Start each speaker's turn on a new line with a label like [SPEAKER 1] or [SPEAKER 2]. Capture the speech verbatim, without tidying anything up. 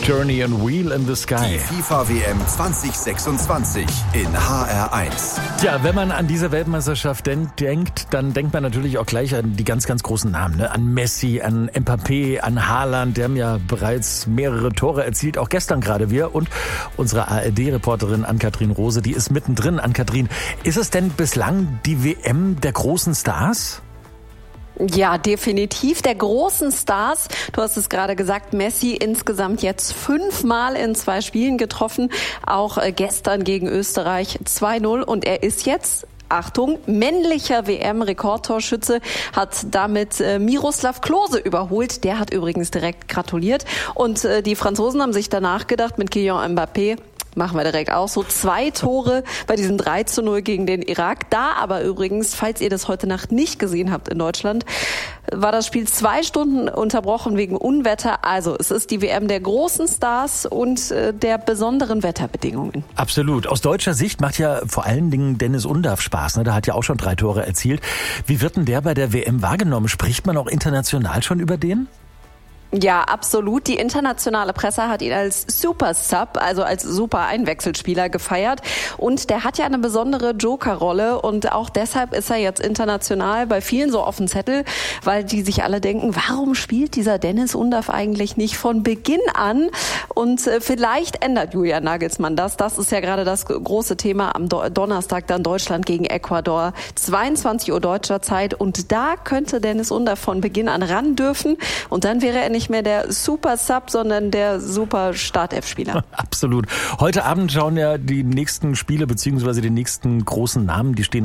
[SPEAKER 1] Journey and Wheel in the Sky.
[SPEAKER 2] Die FIFA-W M zwanzig sechsundzwanzig in H R eins.
[SPEAKER 1] Tja, wenn man an diese Weltmeisterschaft denkt, dann denkt man natürlich auch gleich an die ganz, ganz großen Namen. Ne? An Messi, an Mbappé, an Haaland. Die haben ja bereits mehrere Tore erzielt. Auch gestern gerade wir. Und unsere A R D-Reporterin Ann-Kathrin Rose, die ist mittendrin. Ann-Kathrin, ist es denn bislang die W M der großen Stars?
[SPEAKER 3] Ja, definitiv. Der großen Stars, du hast es gerade gesagt, Messi insgesamt jetzt fünfmal in zwei Spielen getroffen, auch gestern gegen Österreich zwei null und er ist jetzt, Achtung, männlicher W M-Rekordtorschütze, hat damit äh, Miroslav Klose überholt. Der hat übrigens direkt gratuliert. Und äh, die Franzosen haben sich danach gedacht, mit Kylian Mbappé, machen wir direkt auch so. Zwei Tore bei diesem drei zu null gegen den Irak. Da aber übrigens, falls ihr das heute Nacht nicht gesehen habt in Deutschland, war das Spiel zwei Stunden unterbrochen wegen Unwetter. Also es ist die W M der großen Stars und äh, der besonderen Wetterbedingungen.
[SPEAKER 1] Absolut. Aus deutscher Sicht macht ja vor allen Dingen Dennis Undaff Spaß. Ne? Der hat ja auch schon drei Tore erzielt. Wie wird denn der bei der W M wahrgenommen? Spricht man auch international schon über den?
[SPEAKER 3] Ja, absolut. Die internationale Presse hat ihn als Super Sub, also als super Einwechselspieler gefeiert. Und der hat ja eine besondere Joker-Rolle und auch deshalb ist er jetzt international bei vielen so auf dem Zettel, weil die sich alle denken, warum spielt dieser Dennis Undaff eigentlich nicht von Beginn an? Und äh, vielleicht ändert Julian Nagelsmann das. Das ist ja gerade das große Thema am Do- Donnerstag dann Deutschland gegen Ecuador, zweiundzwanzig Uhr deutscher Zeit. Und da könnte Dennis Undaff von Beginn an ran dürfen und dann wäre er nicht mehr der Super Sub, sondern der Super Startelf-Spieler.
[SPEAKER 1] Absolut. Heute Abend schauen ja die nächsten Spiele beziehungsweise die nächsten großen Namen, die stehen